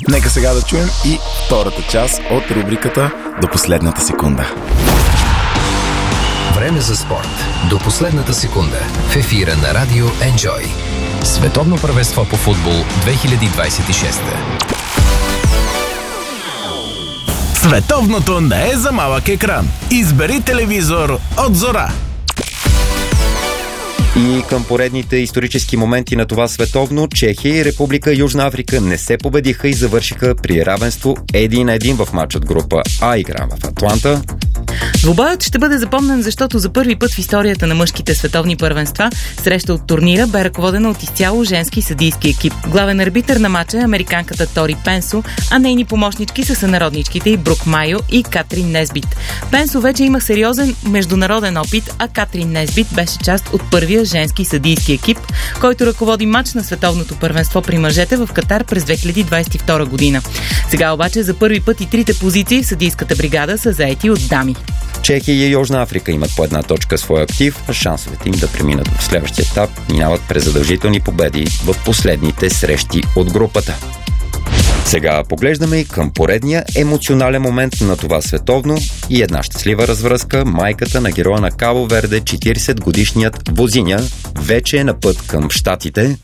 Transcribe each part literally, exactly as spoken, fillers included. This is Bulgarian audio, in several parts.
Нека сега да чуем и втората част от рубриката До последната секунда. Време за спорт. До последната секунда. В ефира на Радио Enjoy. Световно първенство по футбол две хиляди двадесет и шеста. Световното не е за малък екран. Избери телевизор от Зора. И към поредните исторически моменти на това световно, Чехия и Република Южна Африка не се победиха и завършиха при равенство един на един в матч от група А, игра в Атланта. Двубоят ще бъде запомнен, защото за първи път в историята на мъжките световни първенства среща от турнира бе ръководена от изцяло женски съдийски екип. Главен арбитър на матча е американката Тори Пенсо, а нейни помощнички са сънародничките и Брук Майо и Катрин Несбит. Пенсо вече има сериозен международен опит, а Катрин Несбит беше част от първия женски съдийски екип, който ръководи матч на световното първенство при мъжете в Катар през две хиляди двадесет и втора година. Сега обаче за първи път и трите позиции в съдийската бригада са заети от дами. Чехия и Южна Африка имат по една точка своя актив, а шансовете им да преминат в следващия етап минават през задължителни победи в последните срещи от групата. Сега поглеждаме и към поредния емоционален момент на това световно и една щастлива развръзка. Майката на героя на Кабо Верде, четиридесет годишният Возиня, вече е на път към Щатите.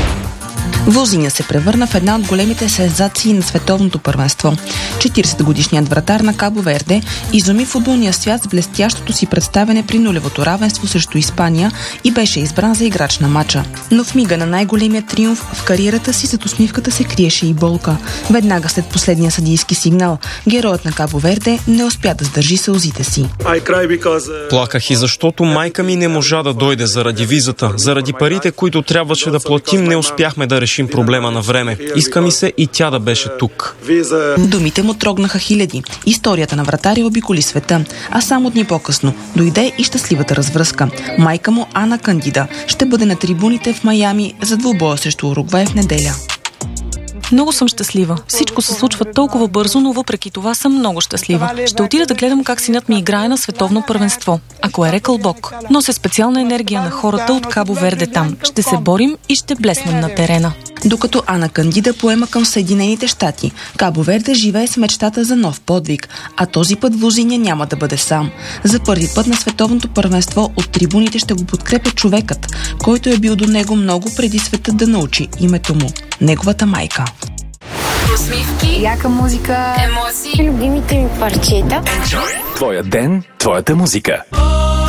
Возиня се превърна в една от големите сензации на световното първенство. четиридесетгодишният вратар на Кабо Верде изуми футболния свят с блестящото си представяне при нулевото равенство срещу Испания и беше избран за играч на матча. Но в мига на най-големия триумф в кариерата си зад усмивката се криеше и болка. Веднага след последния съдийски сигнал, героят на Кабо Верде не успя да сдържи сълзите си. Плаках и защото майка ми не можа да дойде заради визата. Заради парите, които трябваше да платим, не успяхме да решим проблема на време. Иска ми се и тя да беше тук. Думите му трогнаха хиляди. Историята на вратаря обиколи света, а само дни по-късно дойде и щастливата развръзка. Майка му, Ана Кандида, ще бъде на трибуните в Майами за двубоя срещу Уругвай в неделя. Много съм щастлива. Всичко се случва толкова бързо, но въпреки това съм много щастлива. Ще отида да гледам как синът ми играе на световно първенство. Ако е рекъл Бог, нося специална енергия на хората от Кабо Верде там. Ще се борим и ще блеснем на терена. Докато Ана Кандида поема към Съединените щати, Кабо Верде живее с мечтата за нов подвиг, а този път Возиня няма да бъде сам. За първи път на световното първенство от трибуните ще го подкрепя човекът, който е бил до него много преди светът да научи името му – неговата майка. Усмивки, яка музика, емоции, любимите ми парчета. Твоя ден, твоята музика.